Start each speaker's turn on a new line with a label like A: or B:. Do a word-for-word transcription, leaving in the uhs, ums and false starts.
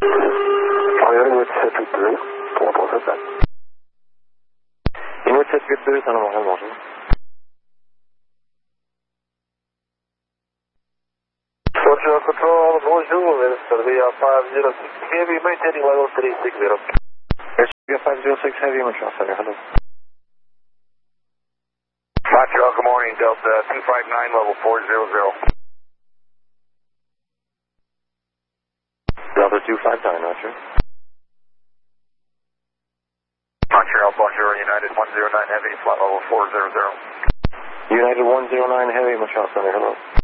A: United fifty-three, four four seven. United fifty-three, Santa Monica, Washington. Roger, control, bonjour, Serbia five zero six Heavy, maintaining level three six zero. Serbia five zero six Heavy, Montreal Center, hello.
B: Montreal, good morning, Delta two five nine, level four zero zero.
A: Delta two five nine, Roger.
B: Montreal, bonjour, United one zero nine Heavy, flight level four zero zero.
A: United one zero nine Heavy, Montreal Center, hello.